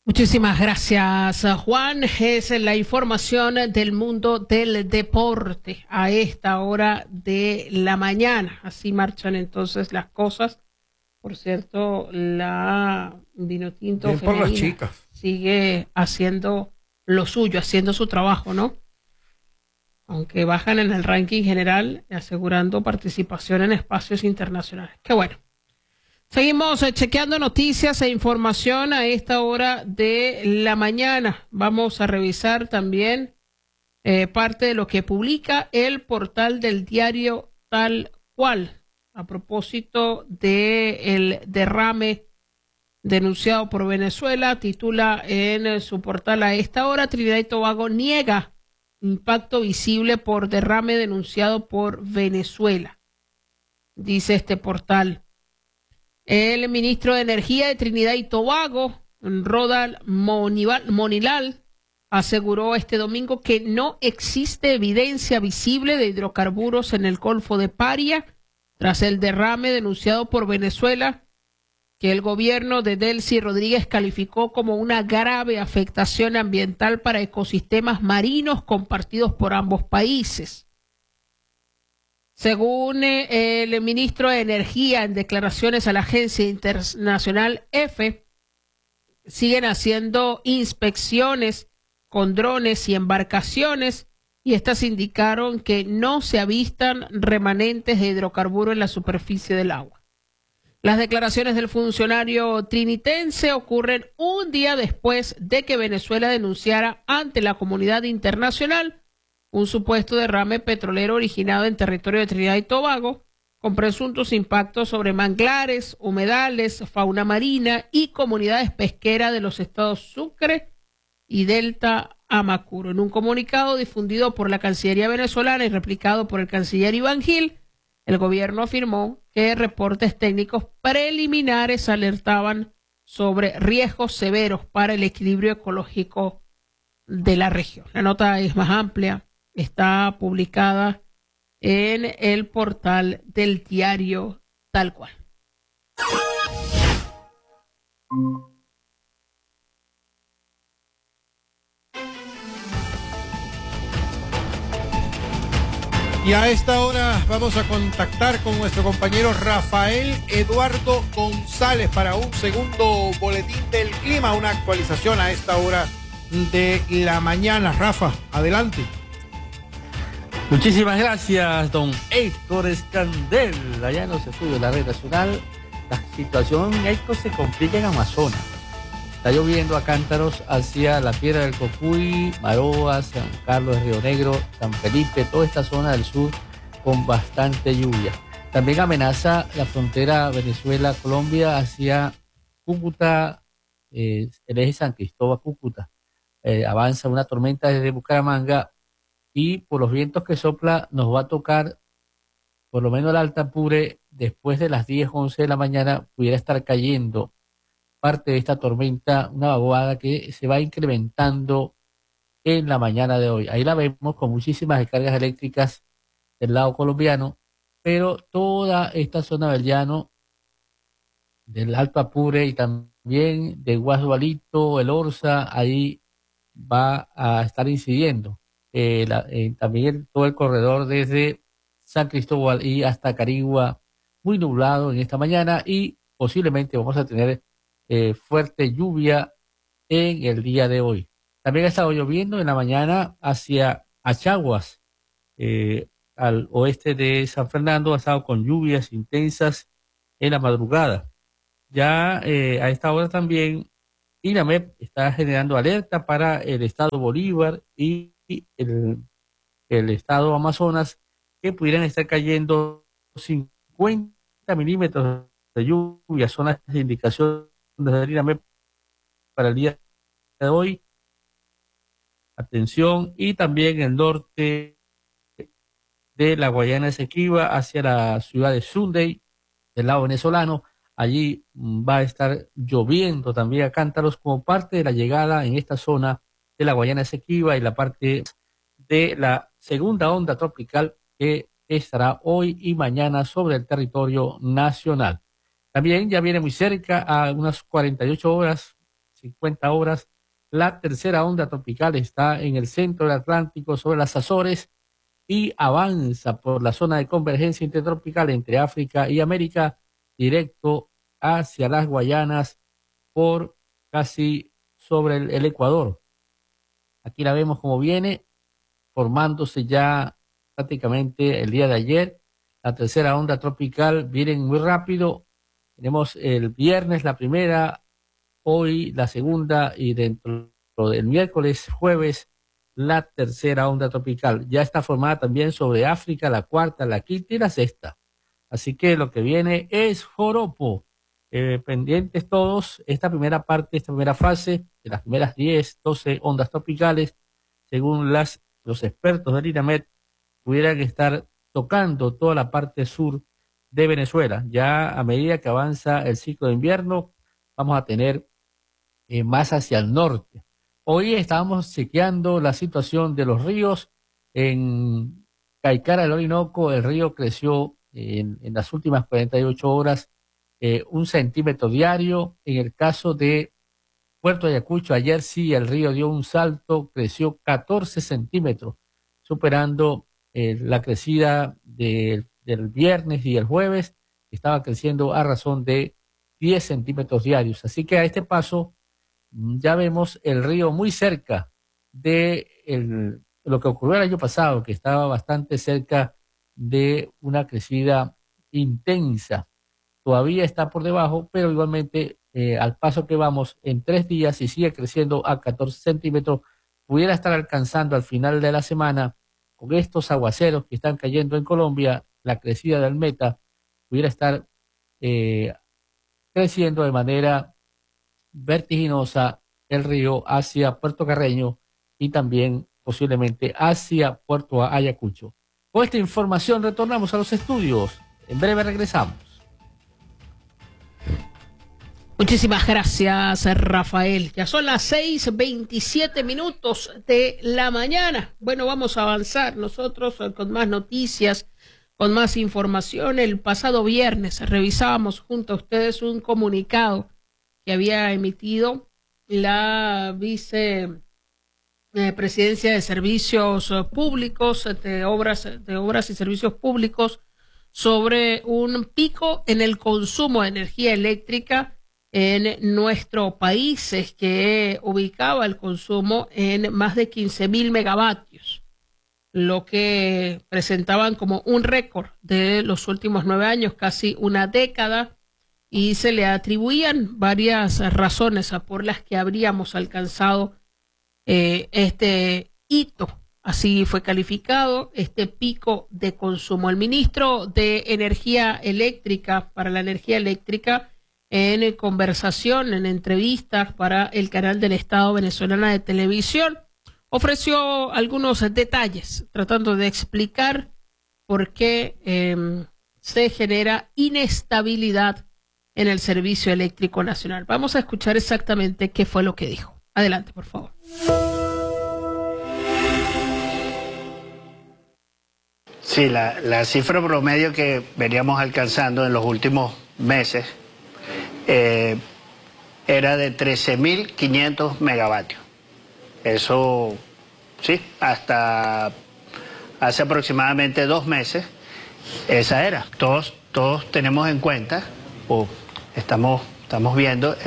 Muchísimas gracias, Juan. Es la información del mundo del deporte a esta hora de la mañana. Así marchan entonces las cosas. Por cierto, la Vinotinto Bien por las femenina chicas. sigue haciendo lo suyo, haciendo su trabajo, ¿no? Aunque bajan en el ranking general, asegurando participación en espacios internacionales. Qué bueno. Seguimos chequeando noticias e información a esta hora de la mañana. Vamos a revisar también parte de lo que publica el portal del diario Tal Cual a propósito del derrame denunciado por Venezuela. Titula en su portal a esta hora: Trinidad y Tobago niega impacto visible por derrame denunciado por Venezuela. Dice este portal. El ministro de Energía de Trinidad y Tobago, Rodal Monilal, aseguró este domingo que no existe evidencia visible de hidrocarburos en el Golfo de Paria tras el derrame denunciado por Venezuela, que el gobierno de Delcy Rodríguez calificó como una grave afectación ambiental para ecosistemas marinos compartidos por ambos países. Según el ministro de Energía en declaraciones a la agencia internacional EFE, siguen haciendo inspecciones con drones y embarcaciones y estas indicaron que no se avistan remanentes de hidrocarburo en la superficie del agua. Las declaraciones del funcionario trinitense ocurren un día después de que Venezuela denunciara ante la comunidad internacional un supuesto derrame petrolero originado en territorio de Trinidad y Tobago, con presuntos impactos sobre manglares, humedales, fauna marina y comunidades pesqueras de los estados Sucre y Delta Amacuro. En un comunicado difundido por la Cancillería venezolana y replicado por el canciller Iván Gil, el gobierno afirmó que reportes técnicos preliminares alertaban sobre riesgos severos para el equilibrio ecológico de la región. La nota es más amplia. Está publicada en el portal del diario Tal Cual. Y a esta hora vamos a contactar con nuestro compañero Rafael Eduardo González para un segundo boletín del clima, una actualización a esta hora de la mañana. Rafa, adelante. Muchísimas gracias, don Héctor Escandel. Allá en los estudios de la red nacional, la situación, Héctor, se complica en Amazonas. Está lloviendo a cántaros hacia la Piedra del Cocuy, Maroa, San Carlos de Río Negro, San Felipe, toda esta zona del sur con bastante lluvia. También amenaza la frontera Venezuela-Colombia hacia Cúcuta, el eje San Cristóbal-Cúcuta. Avanza una tormenta desde Bucaramanga y por los vientos que sopla nos va a tocar por lo menos el Alta Apure después de las 10, 11 de la mañana pudiera estar cayendo parte de esta tormenta, una vaguada que se va incrementando en la mañana de hoy. Ahí la vemos con muchísimas descargas eléctricas del lado colombiano, pero toda esta zona del llano, del Alto Apure y también de Guasualito, el Orza, ahí va a estar incidiendo. También todo el corredor desde San Cristóbal y hasta Carigua, muy nublado en esta mañana y posiblemente vamos a tener fuerte lluvia en el día de hoy. También ha estado lloviendo en la mañana hacia Achaguas, al oeste de San Fernando, ha estado con lluvias intensas en la madrugada. Ya a esta hora también INAMEP está generando alerta para el estado Bolívar y el estado Amazonas, que pudieran estar cayendo 50 milímetros de lluvia. Son las indicaciones de INAMEP para el día de hoy. Atención, y también el norte de la Guayana Esequiba hacia la ciudad de Sunday, del lado venezolano. Allí va a estar lloviendo también a cántaros como parte de la llegada en esta zona de la Guayana Esequiba y la parte de la segunda onda tropical que estará hoy y mañana sobre el territorio nacional. También ya viene muy cerca, a unas 48 horas, 50 horas. La tercera onda tropical está en el centro del Atlántico sobre las Azores y avanza por la zona de convergencia intertropical entre África y América, directo hacia las Guayanas por casi sobre el Ecuador. Aquí la vemos como viene, formándose ya prácticamente el día de ayer. La tercera onda tropical viene muy rápido. Tenemos el viernes la primera, hoy la segunda y dentro del miércoles, jueves, la tercera onda tropical. Ya está formada también sobre África, la cuarta, la quinta y la sexta. Así que lo que viene es joropo. Pendientes todos, esta primera parte, esta primera fase, de las primeras 10, 12 ondas tropicales, según los expertos del INAMED, pudieran estar tocando toda la parte sur de Venezuela. Ya a medida que avanza el ciclo de invierno, vamos a tener más hacia el norte. Hoy estábamos chequeando la situación de los ríos. En Caicara del Orinoco, el río creció en las últimas 48 horas 1 centímetro diario. En el caso de Puerto Ayacucho, ayer sí el río dio un salto, creció 14 centímetros, superando la crecida del viernes y el jueves, que estaba creciendo a razón de 10 centímetros diarios. Así que a este paso ya vemos el río muy cerca de lo que ocurrió el año pasado, que estaba bastante cerca de una crecida intensa. Todavía está por debajo, pero igualmente al paso que vamos en 3 días, si sigue creciendo a 14 centímetros, pudiera estar alcanzando al final de la semana, con estos aguaceros que están cayendo en Colombia, la crecida del Meta pudiera estar creciendo de manera vertiginosa el río hacia Puerto Carreño y también posiblemente hacia Puerto Ayacucho. Con esta información retornamos a los estudios. En breve regresamos. Muchísimas gracias, Rafael. Ya son las 6:27 de la mañana. Bueno, vamos a avanzar nosotros con más noticias, con más información. El pasado viernes revisábamos junto a ustedes un comunicado que había emitido la vicepresidencia de Servicios Públicos, de Obras y Servicios Públicos, sobre un pico en el consumo de energía eléctrica en nuestro país, es que ubicaba el consumo en más de 15.000 megavatios, lo que presentaban como un récord de los últimos 9 años, casi una década, y se le atribuían varias razones por las que habríamos alcanzado este hito. Así fue calificado este pico de consumo. El ministro de Energía Eléctrica, para la energía eléctrica, en conversación, en entrevistas para el canal del Estado venezolano de televisión, ofreció algunos detalles tratando de explicar por qué se genera inestabilidad en el servicio eléctrico nacional. Vamos a escuchar exactamente qué fue lo que dijo. Adelante, por favor. Sí, la cifra promedio que veníamos alcanzando en los últimos meses era de 13.500 megavatios. Eso, sí, hasta hace aproximadamente 2 meses, esa era. Todos tenemos en cuenta, o estamos viendo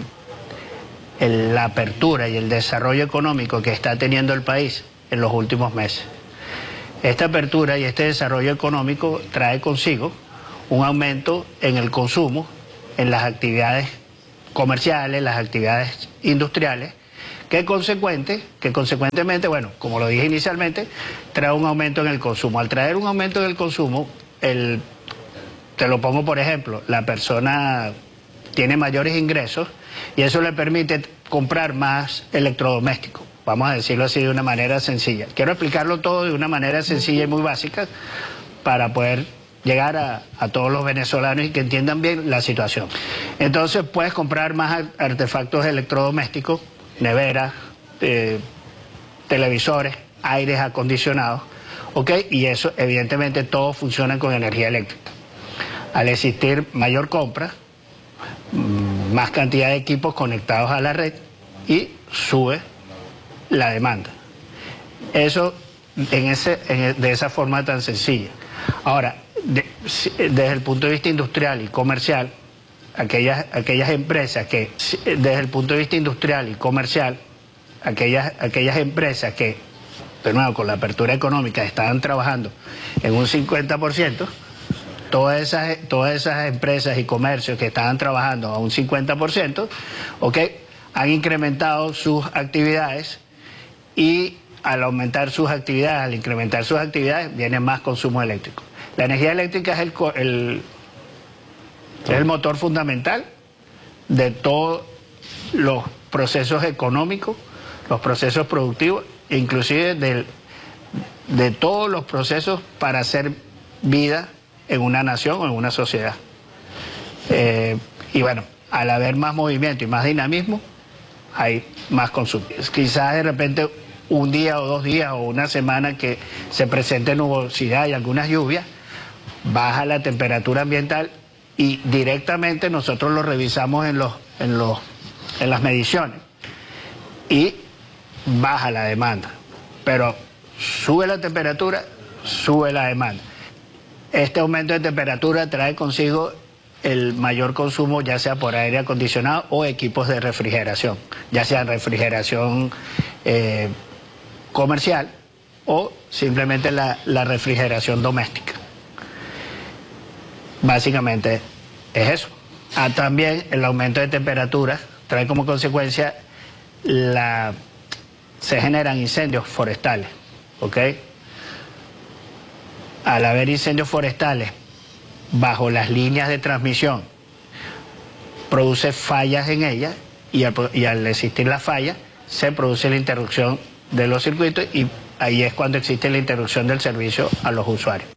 la apertura y el desarrollo económico que está teniendo el país en los últimos meses. Esta apertura y este desarrollo económico trae consigo un aumento en el consumo, en las actividades comerciales, las actividades industriales, que consecuentemente, bueno, como lo dije inicialmente, trae un aumento en el consumo. Al traer un aumento en el consumo, te lo pongo por ejemplo, la persona tiene mayores ingresos y eso le permite comprar más electrodomésticos. Vamos a decirlo así de una manera sencilla. Quiero explicarlo todo de una manera sencilla y muy básica para poder llegar a todos los venezolanos y que entiendan bien la situación. Entonces puedes comprar más artefactos electrodomésticos, neveras, televisores, aires acondicionados, ¿ok? Y eso evidentemente todos funcionan con energía eléctrica. Al existir mayor compra, más cantidad de equipos conectados a la red, y sube la demanda. Eso de esa forma tan sencilla. Ahora, desde el punto de vista industrial y comercial, aquellas empresas que, desde el punto de vista industrial y comercial, aquellas empresas que, de nuevo, con la apertura económica estaban trabajando en un 50%, todas esas empresas y comercios que estaban trabajando a un 50%, han incrementado sus actividades, y al aumentar sus actividades, al incrementar sus actividades, viene más consumo eléctrico. La energía eléctrica es el motor fundamental de todos los procesos económicos, los procesos productivos, inclusive de todos los procesos para hacer vida en una nación o en una sociedad. Y bueno, al haber más movimiento y más dinamismo, hay más consumo. Quizás de repente un día o 2 días o una semana que se presente nubosidad y algunas lluvias, baja la temperatura ambiental y directamente nosotros lo revisamos en las mediciones y baja la demanda. Pero sube la temperatura, sube la demanda. Este aumento de temperatura trae consigo el mayor consumo, ya sea por aire acondicionado o equipos de refrigeración, ya sea refrigeración comercial o simplemente la refrigeración doméstica. Básicamente es eso. También el aumento de temperatura trae como consecuencia se generan incendios forestales, ¿ok? Al haber incendios forestales bajo las líneas de transmisión, produce fallas en ellas y al existir la falla se produce la interrupción de los circuitos y ahí es cuando existe la interrupción del servicio a los usuarios.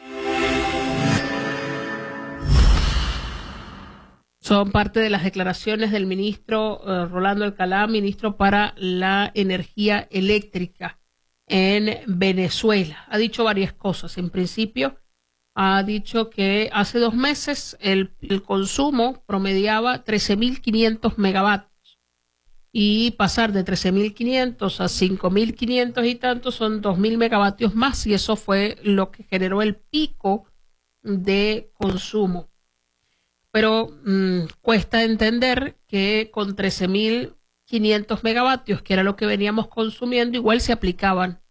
Son parte de las declaraciones del ministro Rolando Alcalá, ministro para la energía eléctrica en Venezuela. Ha dicho varias cosas. En principio, ha dicho que hace 2 meses el consumo promediaba 13.500 megavatios. Y pasar de 13.500 a 5.500 y tantos son 2.000 megavatios más, y eso fue lo que generó el pico de consumo. Pero cuesta entender que con 13.500 megavatios, que era lo que veníamos consumiendo, igual se aplicaban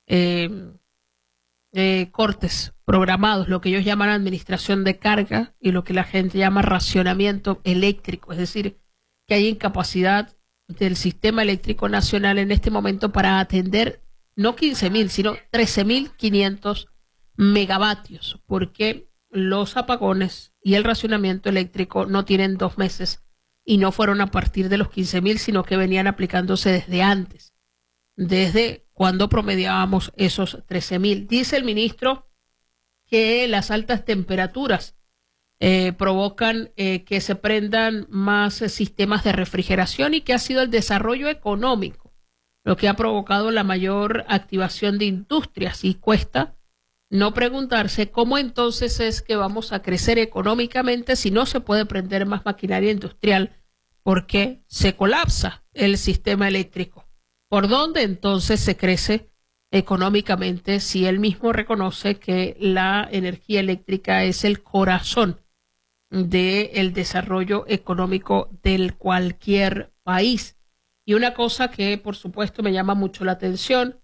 cortes programados, lo que ellos llaman administración de carga y lo que la gente llama racionamiento eléctrico, es decir, que hay incapacidad del sistema eléctrico nacional en este momento para atender no 15.000, sino 13.500 megavatios, porque los apagones y el racionamiento eléctrico no tienen 2 meses y no fueron a partir de los 15.000, sino que venían aplicándose desde antes, desde cuando promediábamos esos 13.000. Dice el ministro que las altas temperaturas provocan que se prendan más sistemas de refrigeración y que ha sido el desarrollo económico lo que ha provocado la mayor activación de industrias, y cuesta no preguntarse cómo entonces es que vamos a crecer económicamente si no se puede prender más maquinaria industrial porque se colapsa el sistema eléctrico. ¿Por dónde entonces se crece económicamente si él mismo reconoce que la energía eléctrica es el corazón del desarrollo económico de cualquier país? Y una cosa que por supuesto me llama mucho la atención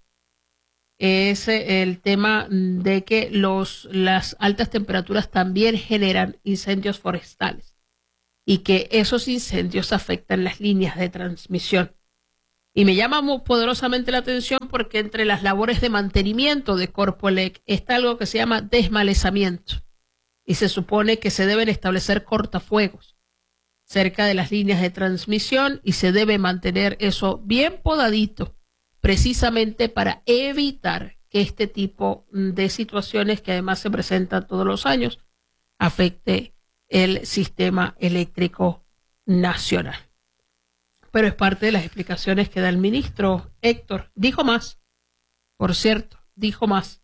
es el tema de que las altas temperaturas también generan incendios forestales y que esos incendios afectan las líneas de transmisión. Y me llama muy poderosamente la atención porque entre las labores de mantenimiento de Corpoelec está algo que se llama desmalezamiento, y se supone que se deben establecer cortafuegos cerca de las líneas de transmisión y se debe mantener eso bien podadito, precisamente para evitar que este tipo de situaciones, que además se presentan todos los años, afecte el sistema eléctrico nacional. Pero es parte de las explicaciones que da el ministro Héctor. Dijo más, por cierto, dijo más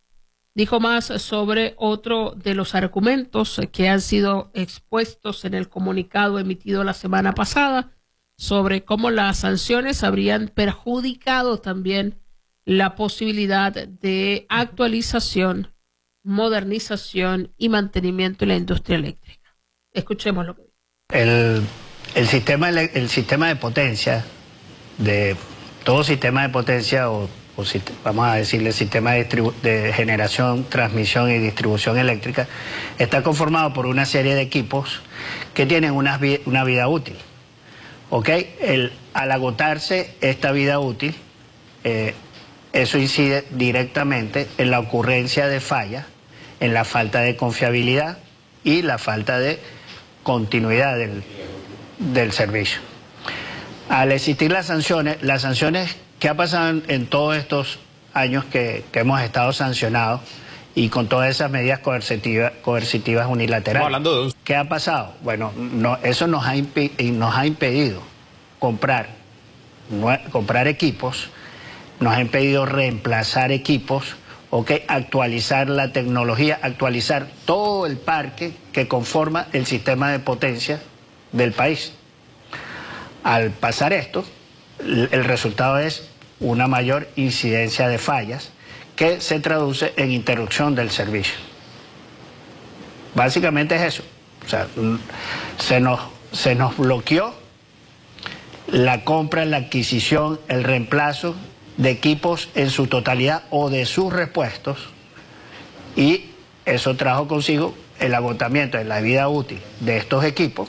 sobre otro de los argumentos que han sido expuestos en el comunicado emitido la semana pasada sobre cómo las sanciones habrían perjudicado también la posibilidad de actualización, modernización y mantenimiento de la industria eléctrica. Escuchemos lo que dice. El sistema de potencia, de todo sistema de potencia, vamos a decirle sistema de generación, transmisión y distribución eléctrica, está conformado por una serie de equipos que tienen una vida útil. ¿Ok? Al agotarse esta vida útil, eso incide directamente en la ocurrencia de fallas, en la falta de confiabilidad y la falta de continuidad del servicio. Al existir las sanciones que ha pasado en todos estos años que hemos estado sancionados y con todas esas medidas coercitivas unilaterales, ¿qué ha pasado? Bueno, eso nos ha impedido comprar equipos, nos ha impedido reemplazar equipos, actualizar la tecnología, actualizar todo el parque que conforma el sistema de potencia del país. Al pasar esto, el resultado es una mayor incidencia de fallas que se traduce en interrupción del servicio. Básicamente es eso. O sea, se nos bloqueó la compra, la adquisición, el reemplazo de equipos en su totalidad o de sus repuestos, y eso trajo consigo el agotamiento de la vida útil de estos equipos.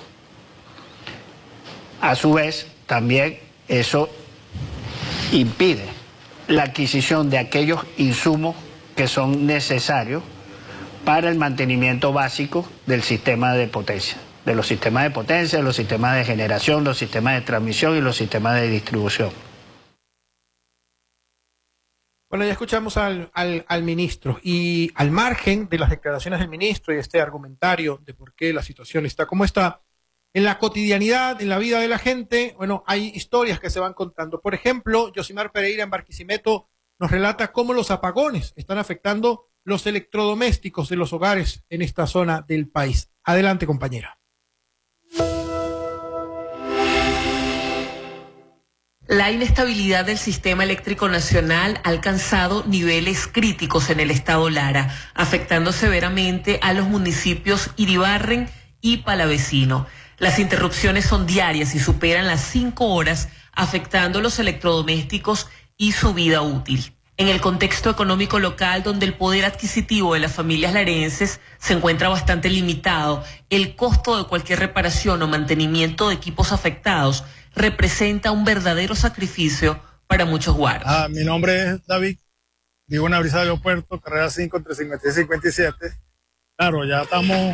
A su vez, también eso impide la adquisición de aquellos insumos que son necesarios para el mantenimiento básico del sistema de potencia, de los sistemas de potencia, los sistemas de generación, los sistemas de transmisión y los sistemas de distribución. Bueno, ya escuchamos al ministro, y al margen de las declaraciones del ministro y este argumentario de por qué la situación está como está, en la cotidianidad, en la vida de la gente, bueno, hay historias que se van contando. Por ejemplo, Yosimar Pereira en Barquisimeto nos relata cómo los apagones están afectando los electrodomésticos de los hogares en esta zona del país. Adelante, compañera. La inestabilidad del sistema eléctrico nacional ha alcanzado niveles críticos en el estado Lara, afectando severamente a los municipios Iribarren y Palavecino. Las interrupciones son diarias y superan las 5 horas, afectando los electrodomésticos y su vida útil. En el contexto económico local, donde el poder adquisitivo de las familias larenses se encuentra bastante limitado, el costo de cualquier reparación o mantenimiento de equipos afectados representa un verdadero sacrificio para muchos guaros. Mi nombre es David, vivo en la Brisa del Aeropuerto, carrera 5 entre 56 y 57. Claro, ya estamos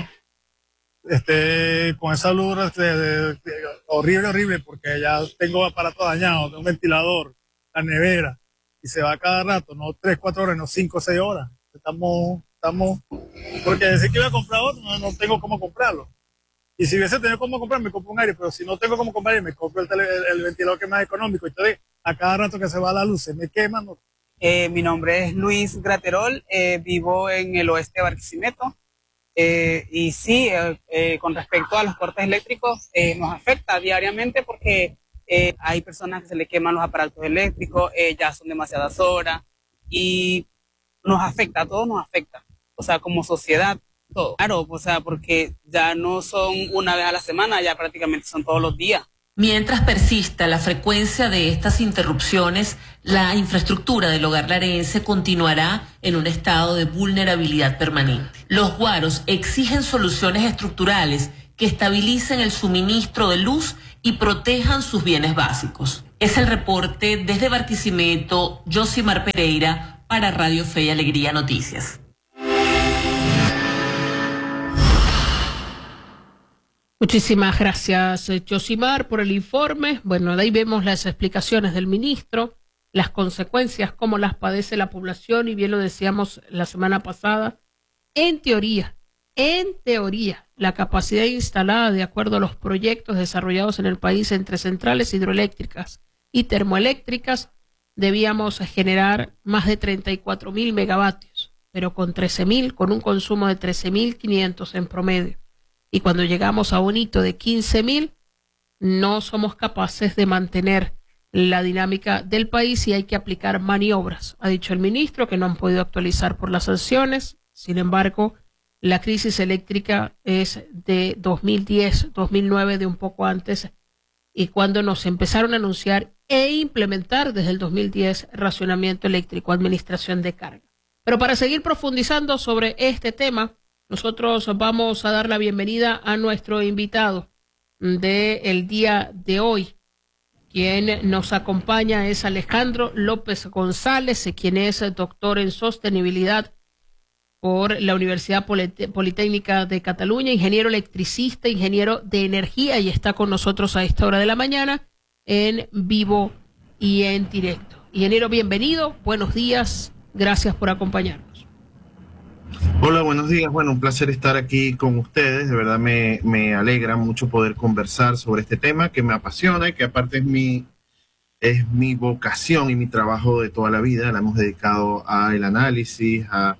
con esa luz horrible, porque ya tengo aparato dañado, tengo un ventilador, la nevera, y se va cada rato, no 3, 4 horas, no 5, 6 horas. Estamos, porque decir que iba a comprar otro, no tengo cómo comprarlo. Y si hubiese tenido cómo comprar, me compro un aire, pero si no tengo cómo comprar, me compro el ventilador que es más económico. Entonces, a cada rato que se va la luz, se me quema. No. Mi nombre es Luis Graterol, vivo en el oeste de Barquisimeto. Y sí, con respecto a los cortes eléctricos, nos afecta diariamente porque hay personas que se le queman los aparatos eléctricos, ya son demasiadas horas, y nos afecta, a todos nos afecta, o sea, como sociedad, todo. Claro, o sea, porque ya no son una vez a la semana, ya prácticamente son todos los días. Mientras persista la frecuencia de estas interrupciones, la infraestructura del hogar larense continuará en un estado de vulnerabilidad permanente. Los guaros exigen soluciones estructurales que estabilicen el suministro de luz y protejan sus bienes básicos. Es el reporte desde Barquisimeto, Yosimar Pereira, para Radio Fe y Alegría Noticias. Muchísimas gracias, Yosimar, por el informe. Bueno, de ahí vemos las explicaciones del ministro, las consecuencias, cómo las padece la población, y bien lo decíamos la semana pasada. En teoría, la capacidad instalada de acuerdo a los proyectos desarrollados en el país entre centrales hidroeléctricas y termoeléctricas, debíamos generar más de 34.000 megavatios, pero con un consumo de 13.500 en promedio. Y cuando llegamos a un hito de 15.000, no somos capaces de mantener la dinámica del país y hay que aplicar maniobras. Ha dicho el ministro que no han podido actualizar por las sanciones. Sin embargo, la crisis eléctrica es de 2010, 2009, de un poco antes, y cuando nos empezaron a anunciar e implementar desde el 2010 racionamiento eléctrico, administración de carga. Pero para seguir profundizando sobre este tema, nosotros vamos a dar la bienvenida a nuestro invitado del día de hoy. Quien nos acompaña es Alejandro López González, quien es doctor en sostenibilidad por la Universidad Politécnica de Cataluña, ingeniero electricista, ingeniero de energía, y está con nosotros a esta hora de la mañana en vivo y en directo. Ingeniero, bienvenido, buenos días, gracias por acompañarnos. Hola, buenos días. Bueno, un placer estar aquí con ustedes. De verdad me alegra mucho poder conversar sobre este tema que me apasiona y que aparte es mi vocación y mi trabajo de toda la vida. La hemos dedicado al análisis, a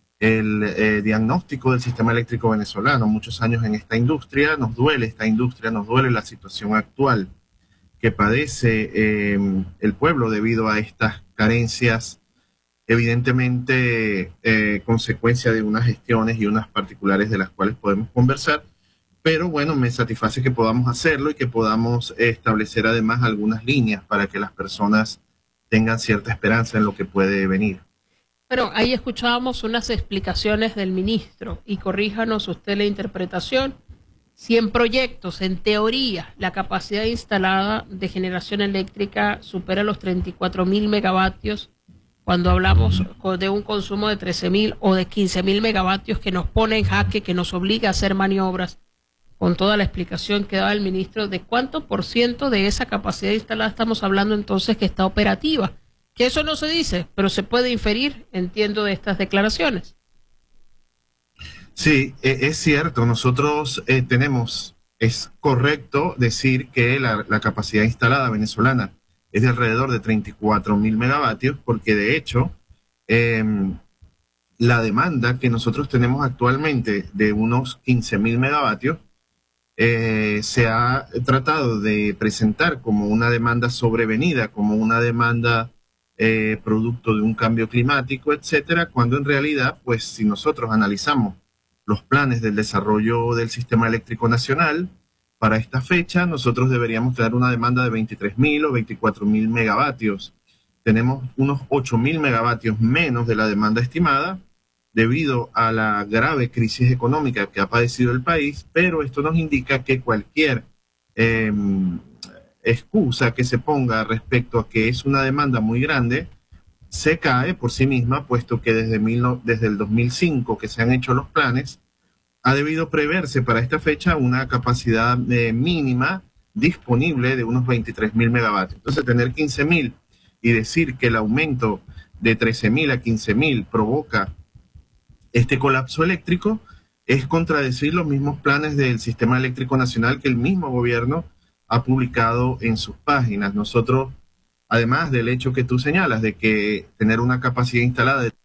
el diagnóstico del sistema eléctrico venezolano. Muchos años en esta industria. Nos duele esta industria, nos duele la situación actual que padece el pueblo debido a estas carencias, evidentemente consecuencia de unas gestiones y unas particulares de las cuales podemos conversar, pero bueno, me satisface que podamos hacerlo y que podamos establecer además algunas líneas para que las personas tengan cierta esperanza en lo que puede venir. Bueno, ahí escuchábamos unas explicaciones del ministro, y corríjanos usted la interpretación. Si en proyectos, en teoría, la capacidad instalada de generación eléctrica supera los 34.000 megavatios, cuando hablamos de un consumo de 13.000 o de 15.000 megavatios que nos pone en jaque, que nos obliga a hacer maniobras, con toda la explicación que daba el ministro, ¿de cuánto por ciento de esa capacidad instalada estamos hablando entonces que está operativa? Que eso no se dice, pero se puede inferir, entiendo, de estas declaraciones. Sí, es cierto. Nosotros es correcto decir que la capacidad instalada venezolana es de alrededor de 34.000 megavatios, porque de hecho la demanda que nosotros tenemos actualmente de unos 15.000 megavatios se ha tratado de presentar como una demanda sobrevenida, como una demanda producto de un cambio climático, etcétera, cuando en realidad, pues si nosotros analizamos los planes del desarrollo del sistema eléctrico nacional, para esta fecha nosotros deberíamos tener una demanda de 23.000 o 24.000 megavatios. Tenemos unos 8.000 megavatios menos de la demanda estimada debido a la grave crisis económica que ha padecido el país, pero esto nos indica que cualquier excusa que se ponga respecto a que es una demanda muy grande se cae por sí misma, puesto que desde el 2005 que se han hecho los planes, ha debido preverse para esta fecha una capacidad mínima disponible de unos 23.000 megavatios. Entonces, tener 15.000 y decir que el aumento de 13.000 a 15.000 provoca este colapso eléctrico es contradecir los mismos planes del Sistema Eléctrico Nacional que el mismo gobierno ha publicado en sus páginas. Nosotros, además del hecho que tú señalas de que tener una capacidad instalada de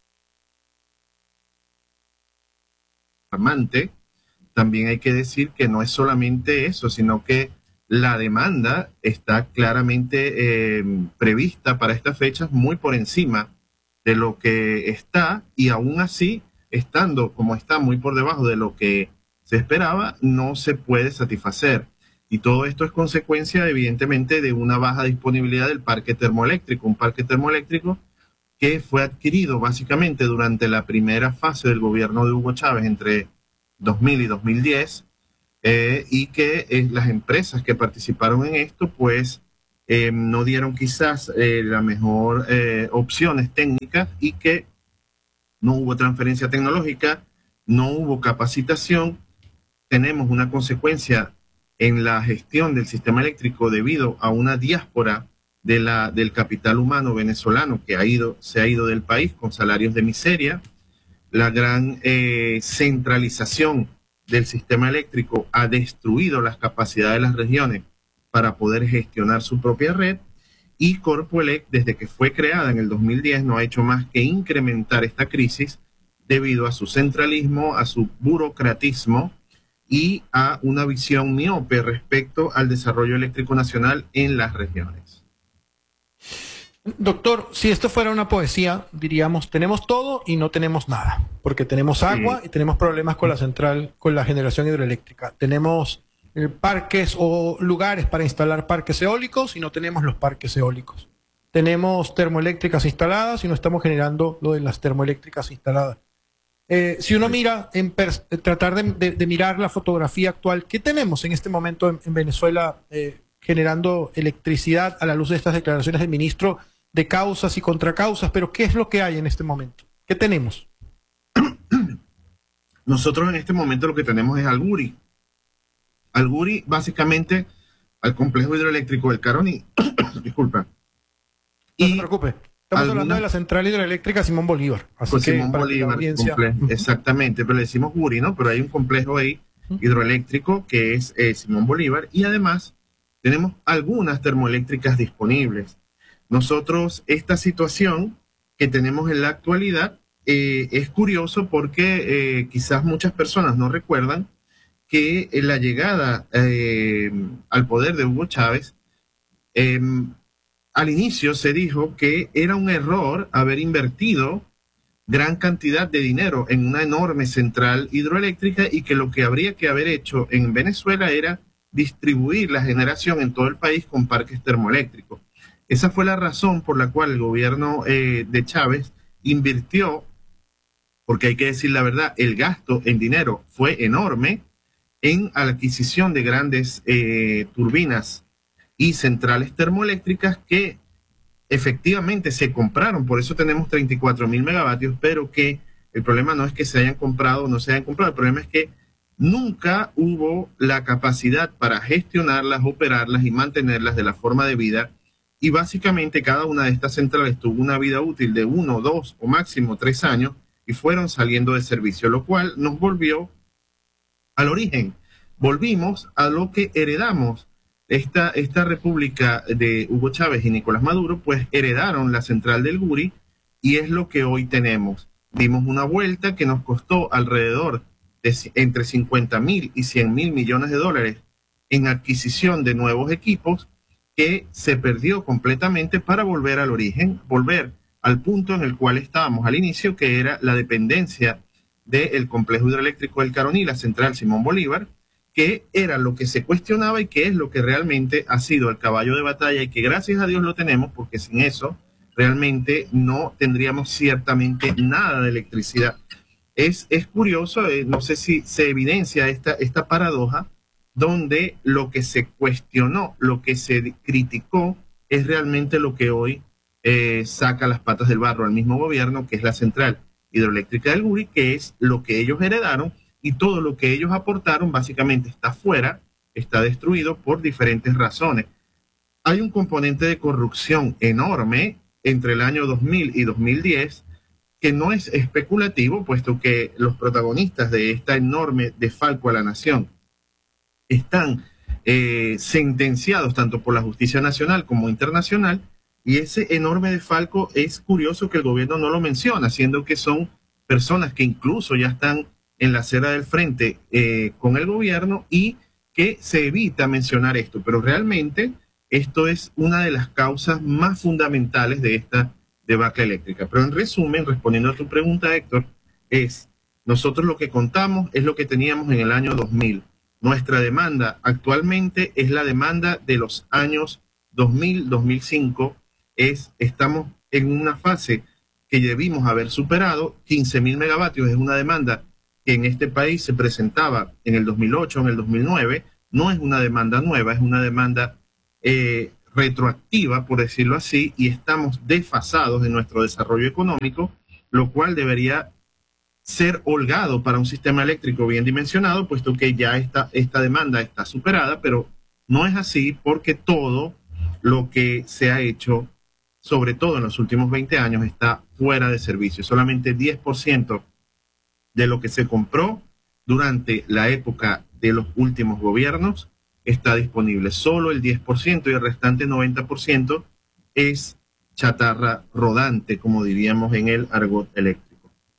alarmante, también hay que decir que no es solamente eso, sino que la demanda está claramente prevista para estas fechas muy por encima de lo que está, y aún así, estando como está muy por debajo de lo que se esperaba, no se puede satisfacer. Y todo esto es consecuencia, evidentemente, de una baja disponibilidad del parque termoeléctrico, un parque termoeléctrico que fue adquirido básicamente durante la primera fase del gobierno de Hugo Chávez entre 2000 y 2010, y que las empresas que participaron en esto pues no dieron quizás la mejor opciones técnicas, y que no hubo transferencia tecnológica, no hubo capacitación. Tenemos una consecuencia en la gestión del sistema eléctrico debido a una diáspora del capital humano venezolano que se ha ido del país con salarios de miseria. La gran centralización del sistema eléctrico ha destruido las capacidades de las regiones para poder gestionar su propia red, y Corpoelec, desde que fue creada en el 2010, no ha hecho más que incrementar esta crisis debido a su centralismo, a su burocratismo y a una visión miope respecto al desarrollo eléctrico nacional en las regiones. Doctor, si esto fuera una poesía, diríamos, tenemos todo y no tenemos nada, porque tenemos agua y tenemos problemas con la central, con la generación hidroeléctrica. Tenemos parques o lugares para instalar parques eólicos y no tenemos los parques eólicos. Tenemos termoeléctricas instaladas y no estamos generando lo de las termoeléctricas instaladas. Si uno mira, tratar de mirar la fotografía actual, ¿qué tenemos en este momento en Venezuela generando electricidad a la luz de estas declaraciones del ministro de causas y contracausas? Pero ¿qué es lo que hay en este momento? ¿Qué tenemos? Nosotros en este momento lo que tenemos es al Guri. Al Guri, básicamente, al complejo hidroeléctrico del Caroní. Disculpa. No se preocupe. Estamos hablando de la central hidroeléctrica Simón Bolívar. Así que Simón Bolívar, exactamente, pero le decimos Guri, ¿no? Pero hay un complejo ahí hidroeléctrico que es Simón Bolívar, y además tenemos algunas termoeléctricas disponibles. Nosotros, esta situación que tenemos en la actualidad es curioso porque quizás muchas personas no recuerdan que en la llegada al poder de Hugo Chávez, al inicio se dijo que era un error haber invertido gran cantidad de dinero en una enorme central hidroeléctrica y que lo que habría que haber hecho en Venezuela era distribuir la generación en todo el país con parques termoeléctricos. Esa fue la razón por la cual el gobierno de Chávez invirtió, porque hay que decir la verdad, el gasto en dinero fue enorme en la adquisición de grandes turbinas y centrales termoeléctricas que efectivamente se compraron. Por eso tenemos 34.000 megavatios, pero que el problema no es que se hayan comprado o no se hayan comprado, el problema es que nunca hubo la capacidad para gestionarlas, operarlas y mantenerlas de la forma debida. Y básicamente cada una de estas centrales tuvo una vida útil de 1, 2 o máximo 3 años y fueron saliendo de servicio, lo cual nos volvió al origen. Volvimos a lo que heredamos. Esta república de Hugo Chávez y Nicolás Maduro, pues heredaron la central del Guri y es lo que hoy tenemos. Dimos una vuelta que nos costó alrededor de entre 50.000 y 100.000 millones de dólares en adquisición de nuevos equipos, que se perdió completamente para volver al origen, volver al punto en el cual estábamos al inicio, que era la dependencia del complejo hidroeléctrico del Caroní, la central Simón Bolívar, que era lo que se cuestionaba y que es lo que realmente ha sido el caballo de batalla y que gracias a Dios lo tenemos, porque sin eso realmente no tendríamos ciertamente nada de electricidad. Es curioso, no sé si se evidencia esta paradoja, donde lo que se cuestionó, lo que se criticó, es realmente lo que hoy saca las patas del barro al mismo gobierno, que es la central hidroeléctrica del Guri, que es lo que ellos heredaron, y todo lo que ellos aportaron básicamente está fuera, está destruido por diferentes razones. Hay un componente de corrupción enorme entre el año 2000 y 2010, que no es especulativo, puesto que los protagonistas de esta enorme desfalco a la nación están sentenciados tanto por la justicia nacional como internacional, y ese enorme desfalco es curioso que el gobierno no lo menciona, siendo que son personas que incluso ya están en la acera del frente con el gobierno y que se evita mencionar esto, pero realmente esto es una de las causas más fundamentales de esta debacle eléctrica. Pero en resumen, respondiendo a tu pregunta, Héctor, nosotros lo que contamos es lo que teníamos en el año 2000. Nuestra demanda actualmente es la demanda de los años 2000-2005. Estamos en una fase que debimos haber superado. 15.000 megavatios es una demanda que en este país se presentaba en el 2008, en el 2009, no es una demanda nueva, es una demanda retroactiva, por decirlo así, y estamos desfasados en nuestro desarrollo económico, lo cual debería ser holgado para un sistema eléctrico bien dimensionado, puesto que ya esta demanda está superada, pero no es así porque todo lo que se ha hecho, sobre todo en los últimos 20 años, está fuera de servicio. Solamente 10% de lo que se compró durante la época de los últimos gobiernos está disponible. Solo el 10% y el restante 90% es chatarra rodante, como diríamos en el argot eléctrico.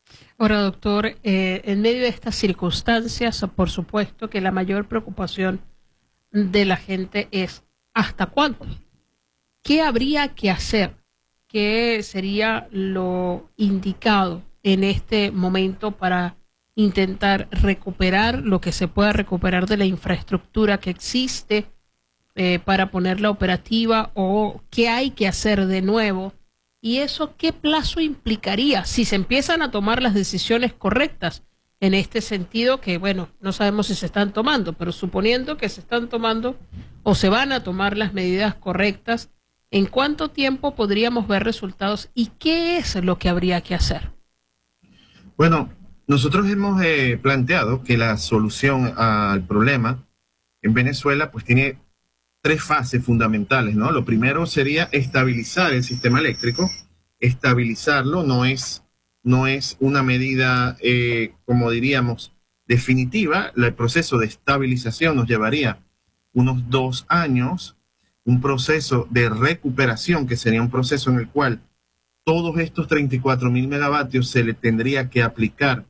Ahora, doctor, en medio de estas circunstancias, por supuesto que la mayor preocupación de la gente es ¿hasta cuándo? ¿Qué habría que hacer? ¿Qué sería lo indicado en este momento para intentar recuperar lo que se pueda recuperar de la infraestructura que existe para ponerla operativa, o qué hay que hacer de nuevo? ¿Y eso qué plazo implicaría si se empiezan a tomar las decisiones correctas en este sentido? Que bueno, no sabemos si se están tomando, pero suponiendo que se están tomando o se van a tomar las medidas correctas, ¿en cuánto tiempo podríamos ver resultados y qué es lo que habría que hacer? Bueno, nosotros hemos planteado que la solución al problema en Venezuela pues tiene tres fases fundamentales, ¿no? Lo primero sería estabilizar el sistema eléctrico. Estabilizarlo no es una medida, como diríamos, definitiva. El proceso de estabilización nos llevaría unos 2 años, un proceso de recuperación, que sería un proceso en el cual todos estos 34.000 megavatios se le tendría que aplicar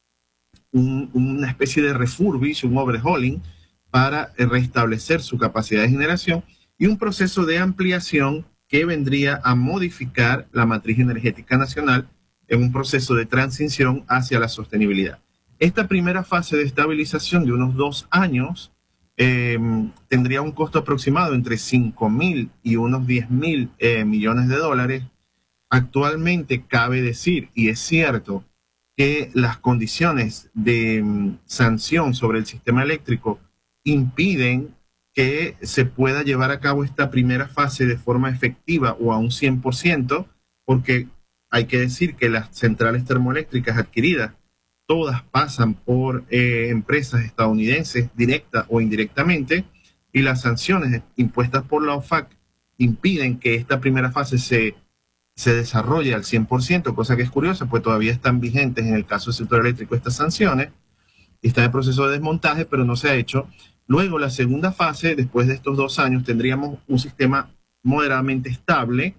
una especie de refurbish, un overhauling, para restablecer su capacidad de generación, y un proceso de ampliación que vendría a modificar la matriz energética nacional en un proceso de transición hacia la sostenibilidad. Esta primera fase de estabilización de unos 2 años tendría un costo aproximado entre 5.000 y unos 10.000 millones de dólares. Actualmente cabe decir, y es cierto, que las condiciones de sanción sobre el sistema eléctrico impiden que se pueda llevar a cabo esta primera fase de forma efectiva o a un 100%, porque hay que decir que las centrales termoeléctricas adquiridas todas pasan por empresas estadounidenses, directa o indirectamente, y las sanciones impuestas por la OFAC impiden que esta primera fase se desarrolle al 100%, cosa que es curiosa, pues todavía están vigentes en el caso del sector eléctrico estas sanciones, y está en proceso de desmontaje, pero no se ha hecho. Luego, la segunda fase, después de estos 2 años, tendríamos un sistema moderadamente estable,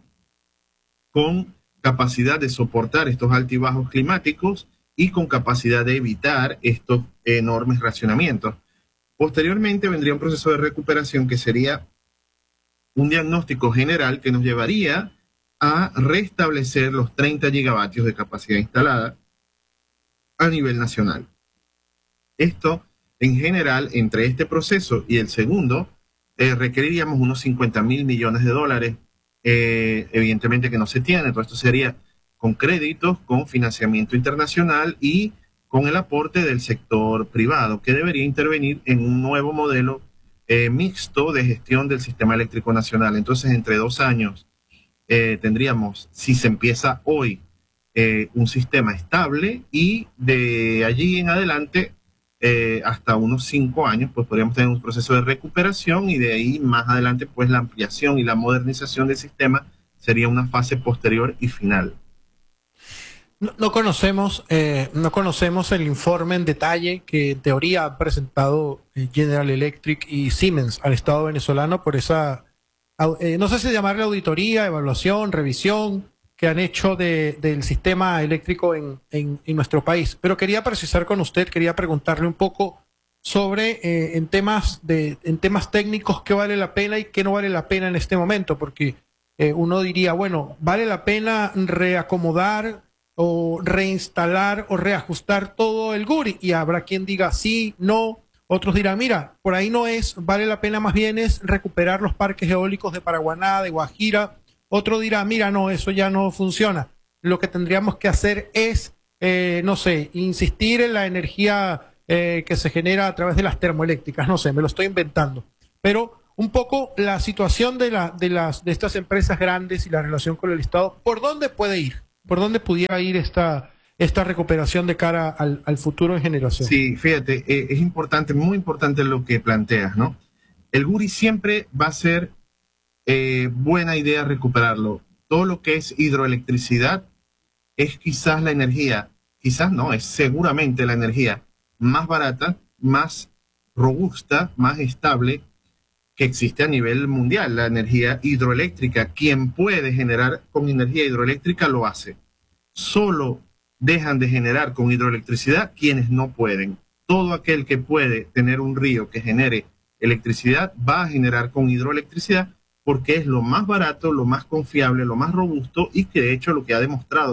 con capacidad de soportar estos altibajos climáticos y con capacidad de evitar estos enormes racionamientos. Posteriormente vendría un proceso de recuperación que sería un diagnóstico general que nos llevaría a restablecer los 30 gigavatios de capacidad instalada a nivel nacional. Esto, en general, entre este proceso y el segundo, requeriríamos unos 50.000 millones de dólares, evidentemente que no se tiene. Todo esto sería con créditos, con financiamiento internacional y con el aporte del sector privado, que debería intervenir en un nuevo modelo mixto de gestión del sistema eléctrico nacional. Entonces, entre 2 años tendríamos, si se empieza hoy, un sistema estable, y de allí en adelante, hasta unos 5 años, pues podríamos tener un proceso de recuperación, y de ahí más adelante, pues la ampliación y la modernización del sistema sería una fase posterior y final. No conocemos el informe en detalle que en teoría ha presentado General Electric y Siemens al Estado venezolano por esa, no sé si llamarle auditoría, evaluación, revisión que han hecho del sistema eléctrico en nuestro país. Pero quería precisar con usted, quería preguntarle un poco sobre en temas técnicos qué vale la pena y qué no vale la pena en este momento, porque uno diría, bueno, vale la pena reacomodar o reinstalar o reajustar todo el GURI, y habrá quien diga sí, no. Otros dirán, mira, por ahí no es, vale la pena más bien es recuperar los parques eólicos de Paraguaná, de Guajira. Otro dirá, mira, no, eso ya no funciona. Lo que tendríamos que hacer es, no sé, insistir en la energía que se genera a través de las termoeléctricas. No sé, me lo estoy inventando. Pero un poco la situación de estas empresas grandes y la relación con el Estado, ¿por dónde puede ir? ¿Por dónde pudiera ir esta recuperación de cara al futuro en generación? Sí, fíjate, es importante, muy importante lo que planteas, ¿no? El GURI siempre va a ser buena idea recuperarlo. Todo lo que es hidroelectricidad es quizás la energía, quizás no, es seguramente la energía más barata, más robusta, más estable que existe a nivel mundial, la energía hidroeléctrica. Quien puede generar con energía hidroeléctrica lo hace. Solo dejan de generar con hidroelectricidad quienes no pueden. Todo aquel que puede tener un río que genere electricidad va a generar con hidroelectricidad porque es lo más barato, lo más confiable, lo más robusto y que de hecho lo que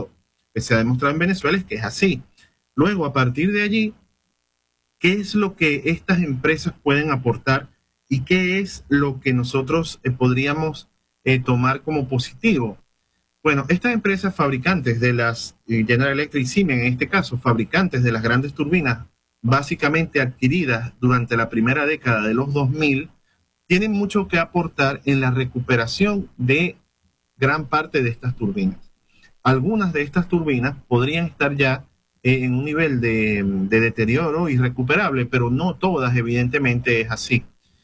se ha demostrado en Venezuela es que es así. Luego, a partir de allí, ¿qué es lo que estas empresas pueden aportar y qué es lo que nosotros podríamos tomar como positivo? Bueno, estas empresas fabricantes de las General Electric y Siemens, en este caso, fabricantes de las grandes turbinas, básicamente adquiridas durante la primera década de los 2000, tienen mucho que aportar en la recuperación de gran parte de estas turbinas. Algunas de estas turbinas podrían estar ya en un nivel de deterioro irrecuperable, pero no todas, evidentemente, es así.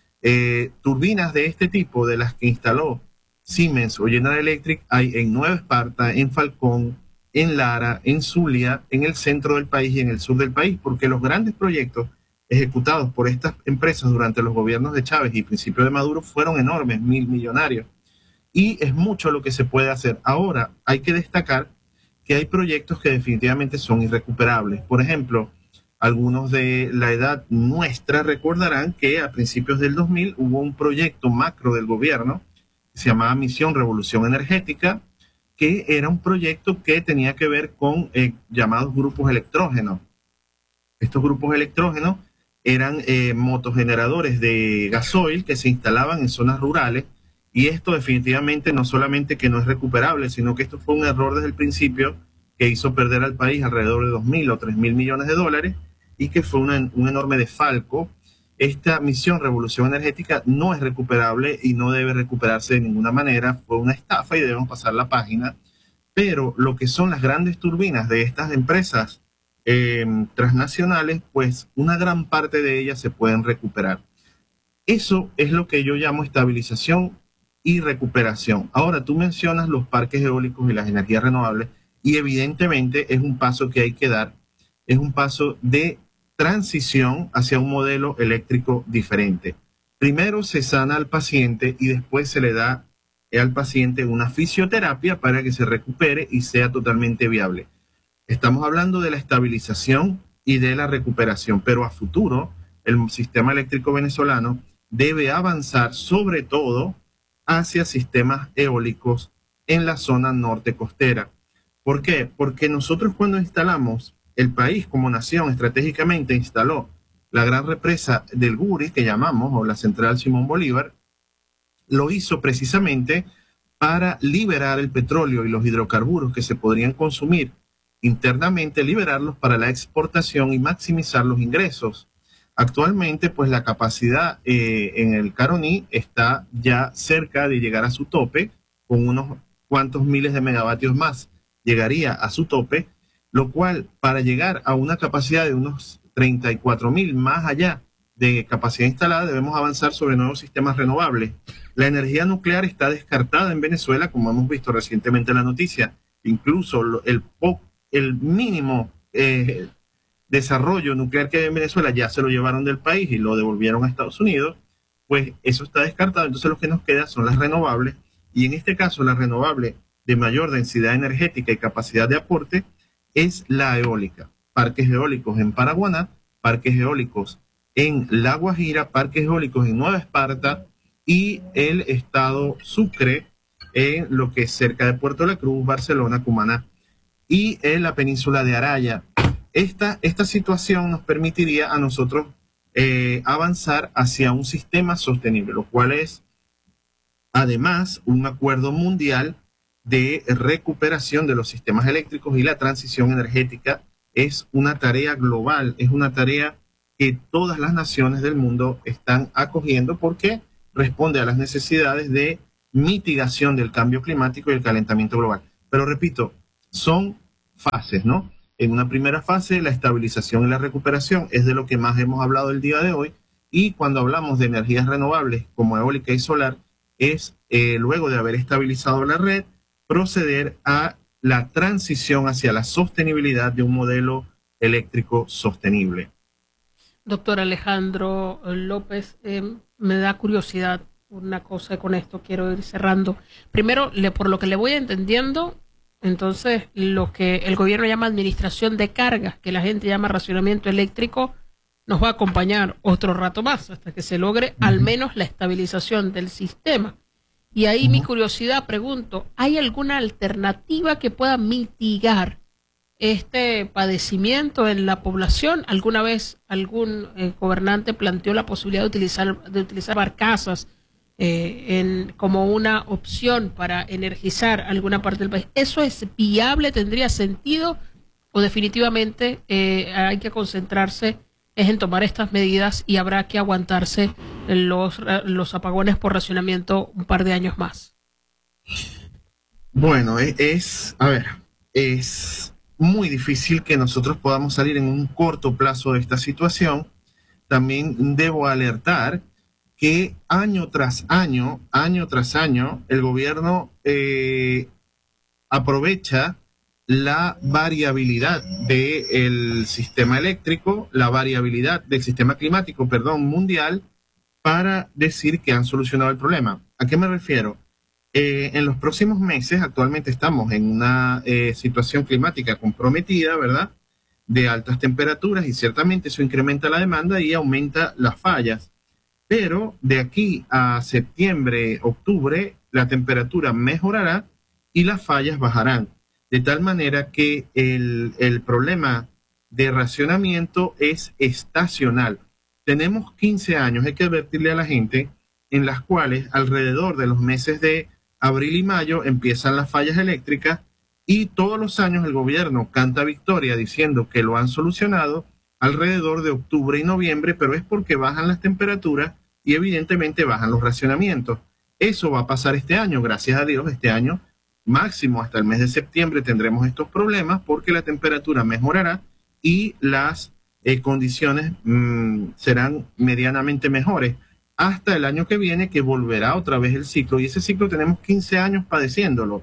Turbinas de este tipo, de las que instaló Siemens o General Electric, hay en Nueva Esparta, en Falcón, en Lara, en Zulia, en el centro del país y en el sur del país, porque los grandes proyectos ejecutados por estas empresas durante los gobiernos de Chávez y principio de Maduro fueron enormes, millonarios. Y es mucho lo que se puede hacer. Ahora, hay que destacar que hay proyectos que definitivamente son irrecuperables. Por ejemplo, algunos de la edad nuestra recordarán que a principios del 2000 hubo un proyecto macro del gobierno que se llamaba Misión Revolución Energética, que era un proyecto que tenía que ver con llamados grupos electrógenos. Estos grupos electrógenos eran motogeneradores de gasoil que se instalaban en zonas rurales, y esto definitivamente no solamente que no es recuperable, sino que esto fue un error desde el principio que hizo perder al país alrededor de 2.000 o 3.000 millones de dólares y que fue un enorme desfalco. Esta misión Revolución Energética no es recuperable y no debe recuperarse de ninguna manera. Fue una estafa y debemos pasar la página. Pero lo que son las grandes turbinas de estas empresas transnacionales, pues una gran parte de ellas se pueden recuperar. Eso es lo que yo llamo estabilización y recuperación. Ahora, tú mencionas los parques eólicos y las energías renovables y evidentemente es un paso que hay que dar. Es un paso de transición hacia un modelo eléctrico diferente. Primero se sana al paciente y después se le da al paciente una fisioterapia para que se recupere y sea totalmente viable. Estamos hablando de la estabilización y de la recuperación, pero a futuro el sistema eléctrico venezolano debe avanzar sobre todo hacia sistemas eólicos en la zona norte costera. ¿Por qué? Porque nosotros cuando instalamos, el país como nación estratégicamente instaló la gran represa del Guri, que llamamos, o la central Simón Bolívar, lo hizo precisamente para liberar el petróleo y los hidrocarburos que se podrían consumir internamente, liberarlos para la exportación y maximizar los ingresos. Actualmente, pues la capacidad en el Caroní está ya cerca de llegar a su tope, con unos cuantos miles de megavatios más llegaría a su tope, lo cual para llegar a una capacidad de unos 34.000 más allá de capacidad instalada debemos avanzar sobre nuevos sistemas renovables. La energía nuclear está descartada en Venezuela, como hemos visto recientemente en la noticia. Incluso el mínimo desarrollo nuclear que hay en Venezuela ya se lo llevaron del país y lo devolvieron a Estados Unidos, pues eso está descartado. Entonces lo que nos queda son las renovables, y en este caso la renovable de mayor densidad energética y capacidad de aporte es la eólica. Parques eólicos en Paraguaná, parques eólicos en La Guajira, parques eólicos en Nueva Esparta y el estado Sucre, en lo que es cerca de Puerto La Cruz, Barcelona, Cumaná y en la península de Araya. Esta situación nos permitiría a nosotros avanzar hacia un sistema sostenible, lo cual es además un acuerdo mundial de recuperación de los sistemas eléctricos, y la transición energética es una tarea global, es una tarea que todas las naciones del mundo están acogiendo porque responde a las necesidades de mitigación del cambio climático y el calentamiento global. Pero repito, son fases, ¿no? En una primera fase, la estabilización y la recuperación es de lo que más hemos hablado el día de hoy, y cuando hablamos de energías renovables como eólica y solar, es luego de haber estabilizado la red, proceder a la transición hacia la sostenibilidad de un modelo eléctrico sostenible. Doctor Alejandro López, me da curiosidad una cosa con esto, quiero ir cerrando. Primero, por lo que le voy entendiendo, Entonces, lo que el gobierno llama administración de cargas, que la gente llama racionamiento eléctrico, nos va a acompañar otro rato más hasta que se logre al menos la estabilización del sistema. Y ahí mi curiosidad, pregunto, ¿hay alguna alternativa que pueda mitigar este padecimiento en la población? ¿Alguna vez algún gobernante planteó la posibilidad de utilizar barcazas como una opción para energizar alguna parte del país? ¿Eso es viable? ¿Tendría sentido? ¿O definitivamente hay que concentrarse en tomar estas medidas y habrá que aguantarse los apagones por racionamiento un par de años más? Bueno, a ver, es muy difícil que nosotros podamos salir en un corto plazo de esta situación. También debo alertar que año tras año, el gobierno aprovecha la variabilidad del sistema eléctrico, la variabilidad del sistema climático, mundial, para decir que han solucionado el problema. ¿A qué me refiero? En los próximos meses, actualmente estamos en una situación climática comprometida, ¿verdad?, de altas temperaturas, y ciertamente eso incrementa la demanda y aumenta las fallas. Pero de aquí a septiembre, octubre, la temperatura mejorará y las fallas bajarán. De tal manera que el problema de racionamiento es estacional. Tenemos 15 años, hay que advertirle a la gente, en las cuales alrededor de los meses de abril y mayo empiezan las fallas eléctricas, y todos los años el gobierno canta victoria diciendo que lo han solucionado alrededor de octubre y noviembre, pero es porque bajan las temperaturas y evidentemente bajan los racionamientos. Eso va a pasar este año, gracias a Dios. Este año máximo hasta el mes de septiembre tendremos estos problemas porque la temperatura mejorará y las condiciones serán medianamente mejores hasta el año que viene, que volverá otra vez el ciclo, y ese ciclo tenemos 15 años padeciéndolo.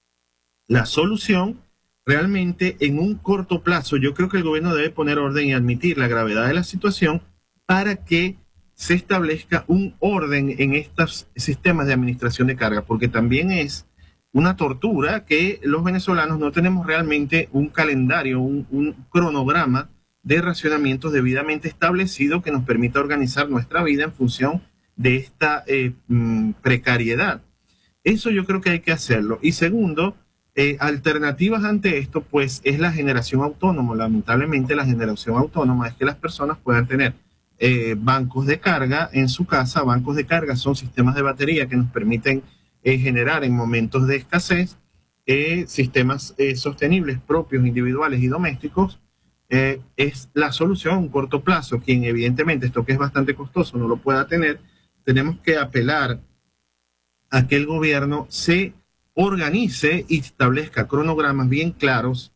La solución realmente en un corto plazo, yo creo que el gobierno debe poner orden y admitir la gravedad de la situación para que se establezca un orden en estos sistemas de administración de carga, porque también es una tortura que los venezolanos no tenemos realmente un calendario, un cronograma de racionamientos debidamente establecido que nos permita organizar nuestra vida en función de esta precariedad. Eso yo creo que hay que hacerlo. Y segundo, alternativas ante esto, pues, es la generación autónoma. Lamentablemente, la generación autónoma es que las personas puedan tener bancos de carga en su casa. Bancos de carga son sistemas de batería que nos permiten generar en momentos de escasez sistemas sostenibles propios, individuales y domésticos. Es la solución a un corto plazo. Quien evidentemente esto que es bastante costoso no lo pueda tener, tenemos que apelar a que el gobierno se organice y establezca cronogramas bien claros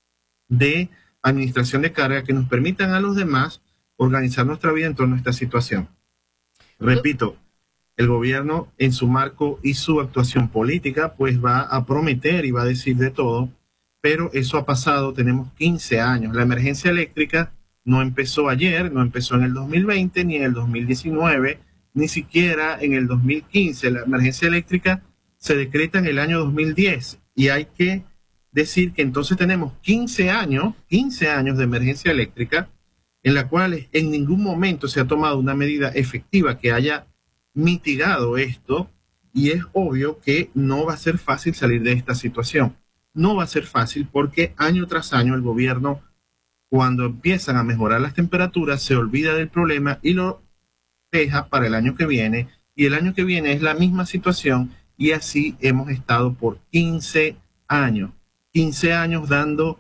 de administración de carga que nos permitan a los demás organizar nuestra vida en torno a esta situación. Repito, el gobierno en su marco y su actuación política pues va a prometer y va a decir de todo, pero eso ha pasado, tenemos 15 años. La emergencia eléctrica no empezó ayer, no empezó en el 2020, ni en el 2019, ni siquiera en el 2015. La emergencia eléctrica se decreta en el año 2010 y hay que decir que entonces tenemos 15 años de emergencia eléctrica en la cual en ningún momento se ha tomado una medida efectiva que haya mitigado esto, y es obvio que no va a ser fácil salir de esta situación. No va a ser fácil porque año tras año el gobierno, cuando empiezan a mejorar las temperaturas, se olvida del problema y lo deja para el año que viene, y el año que viene es la misma situación, y así hemos estado por 15 años. 15 años dando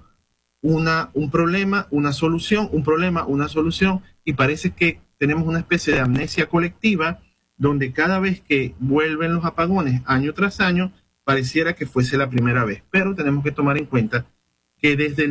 un problema, una solución, un problema, una solución, y parece que tenemos una especie de amnesia colectiva donde cada vez que vuelven los apagones año tras año, pareciera que fuese la primera vez. Pero tenemos que tomar en cuenta que desde el